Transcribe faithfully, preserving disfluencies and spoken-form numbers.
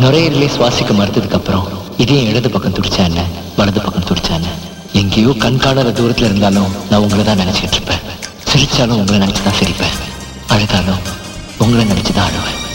நுரையீரலே சுவாசிக்க மறுத்ததுக்கு அப்புறம் இதையும் இடது பக்கம் துடிச்சா என்ன, வலது பக்கம் துடிச்சா என்ன, எங்கேயோ கண்காணாத தூரத்துல இருந்தாலும் நான் உங்களை தான் நினைச்சிட்டு இருப்பேன். சிரிச்சாலும் உங்களை நினைச்சுதான் சிரிப்பேன், அழுதாலும் உங்களை நினைச்சுதான் அழுவேன்.